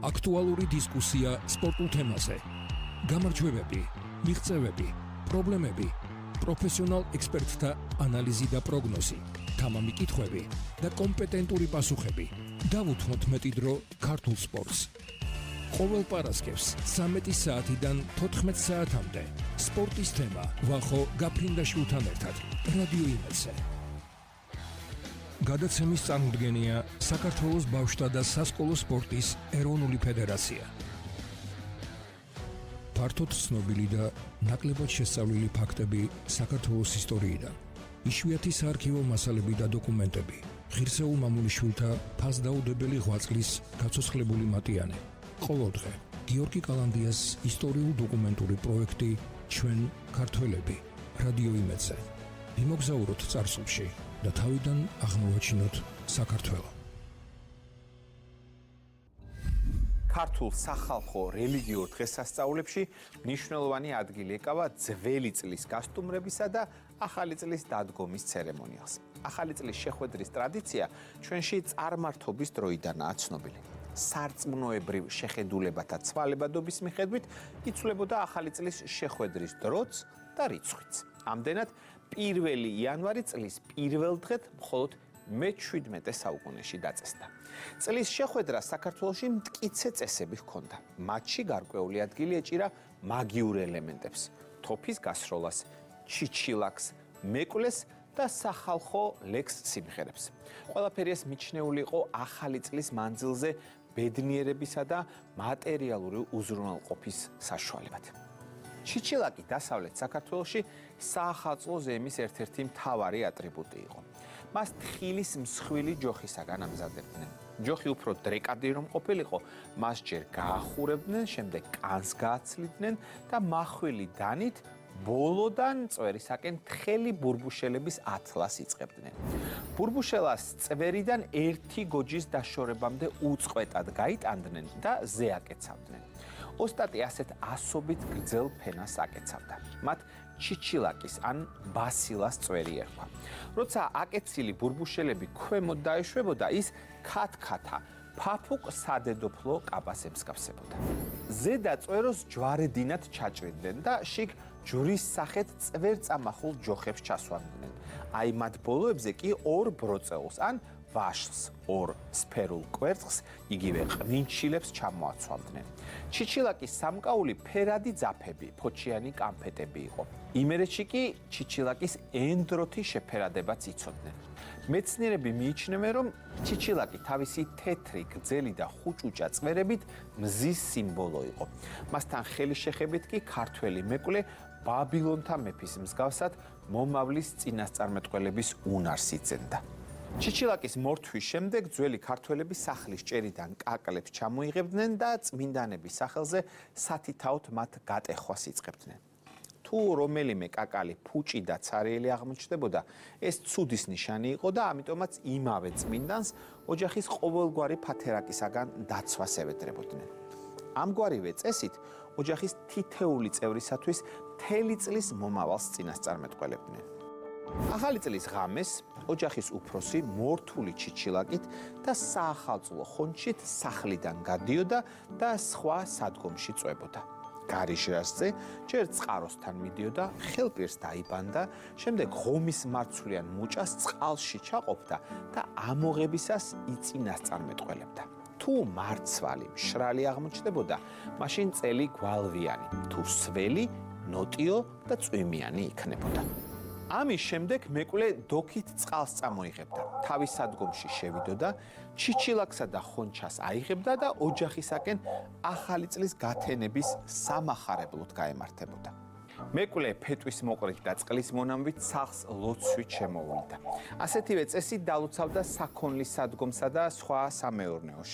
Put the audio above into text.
აქტუალური დისკუსია სპორტულ თემაზე. გამარჯვებები, მიღწევები, პრობლემები, პროფესიონალ ექსპერტთა ანალიზი და პროგნოზი, თამამი კითხვები და კომპეტენტური პასუხები. დავუთმოთ მეტი დრო ქართულ სპორტს. ყოველ პარასკევს 13 საათიდან 14 საათამდე სპორტის თემა ვახო გაფრინდაშვილთან ერთად რადიო იმედზე. გადაცემის წარმოდგენია საქართველოს ბავშვთა და სასკოლო სპორტის ეროვნული ფედერაცია. ფართოდ ცნობილი და ნაკლებად შესწავლილი ფაქტები საქართველოს ისტორიიდან. იშვიათი საარქივო მასალები და დოკუმენტები. ღირსეულ მამულიშვილთა ფასდაუდებელი ღვაწლის გაცოცხლებული მატიანე. ყოველდღე გიორგი კალანდიას ისტორიულ-დოკუმენტური პროექტი ჩვენ ქართველები რადიო იმედზე. ვიმოგზაუროთ წარსულში და თავიდან აღმოვაჩინოთ საქართველო. ქართულ სახალხო რელიგიურ დღესასწაულებში მნიშვნელოვანი ადგილი ეკავა ძველი წლის გასტუმრებისა და ახალი წლის დადგომის ცერემონიალს. ახალი წლის შეხვედრის ტრადიცია ჩვენში წარმართობის დროიდანაა ცნობილი. სარწმუნოებრივ შეხედულებათა ცვალებადობის მიხედვით იცვლებოდა ახალი წლის შეხვედრის დროც და რიცხვიც. ამდენად 1 იანვარი წლის პირველ დღედ მხოლოდ მე-17 საუკუნეში დაწესდა. წლის შეხვედრა საქართველოში მტკიცე წესები ჰქონდა. მათში გარკვეული ადგილი ეჭირა მაგიურ ელემენტებს, თოფის გასროლას, ჩიჩილაკს, მეკვლეს და სახალხო ლექს სიმღერებს. ყველაფერი ეს მიჩნეული იყო ახალი წლის მანძილზე ბედნიერებისა და მატერიალური უზრუნველყოფის საშუალებად. ჩიჩილაკი დასავლეთ საქართველოში საახალწლო ზემის ერთ-ერთი მთავარი ატრიბუტი იყო. მას თხილის მსხვილი ჯოხისაგან ამზადებდნენ. ჯოხი უფრო დრეკადი რომ ყოფილიყო, მას ჯერ გაახურებდნენ, შემდეგ კანს გააცლიდნენ და მახვილი დანით ბოლოდან წვერისაკენ თხელი ბურბუშელების ათლას იწყებდნენ. ბურბუშელას წვერიდან ერთი გოჯის დაშორებამდე უწყვეტად გაიტანდნენ და ზეაკეცავდნენ. ოსტატი ასეთ ასობით გრძელ ფენას აკეცავდა. მათ ჩიჩილაკის ან ბასილას წვერი ერქვა. როცა აკეცილი ბურბუშელები ქვემოთ დაეშვებოდა, ის ქათქათა ფაფუკ სადედოფლო კაბას ემსგავსებოდა. ზედა წვეროს ჯვარედინად ჩაჭრიდნენ და შიგ ჯვრის სახეთ წვერწამახულ ჯოხებს ჩასვამდნენ. აი მათ ბოლოებზე კი ორ ბროწეულს ან ვაშლს, ორ სფერულ კვერცხს, იგივე ყვინჩილებს ჩამოაცვალდნენ. ჩიჩილაკის სამკაული ფერადი ძაფები, ფოჩიანი კამფეტები იყო. იმერეთში კი ჩიჩილაკის ენდროთი შეფერადებაც იცოდნენ. მეცნიერები მიიჩნევენ, რომ ჩიჩილაკი თავისი თეთრი, გრძელი და ხუჭუჭა წვერებით მზის სიმბოლო იყო. მასთან ხელი შეხებით კი ქართველი მეკვლე ბაბილონთა მეფის მსგავსად მომავლის წინასწარმეტყველების უნარს იძენდა. ჩიჩილაკის მორთვის შემდეგ ძველი ქართველები სახლის ჭერიდან კაკლებს ჩამოიღებდნენ და წმინდანების სახელზე სათითაოდ მათ გატეხვას იწყებდნენ. თუ რომელიმე კაკალი ფუჭი და ცარიელი აღმოჩნდებოდა, ეს ცუდის ნიშანი იყო და ამიტომაც იმავე წმინდანს ოჯახის ყოველგვარი ფათერაკისაგან დაცვას ევედრებოდნენ. ამგვარივე წესით ოჯახის თითეული წევრისათვის მთელი წლის მომავალს წინასწარმეტყველებდნენ. ახალი წლის ღამეს ოჯახის უფროსი მორთული ჩიჩილაკით და საახალწლო ხონჩით სახლიდან გადიოდა და სხვა სადგომში წვებოდა. გარიჟრასზე ჯერ წყაროსთან მიდიოდა, ხელპირს დაიბანდა, შემდეგ ღომის მარცვლიან მუჭას წყალში ჩაყოფდა და ამოღებისას იწინასწარმეტყველებდა. თუ მარცვალი მშრალი აღმოჩნდებოდა, მაშინ წელი გვალვიანი, თუ სველი, ნოტიო და წვიმიანი იქნებოდა. ამის შემდეგ მეკვლე დოქით წყალს წამოიღებდა, თავის სადგომში შევიდოდა, ჩიჩილაკსა და ხონჩას აიღებდა და ოჯახისაკენ ახალი წლის გათენების სამახარებლოდ გაემართებოდა. მეკვლე ფეტვის მოყრით და წყლის მონამვით სახლს ლოცვით შემოუვიდა. ასეთივე წესი დალოცავდა საქონლის სადგომსა და სხვა სამეურნეო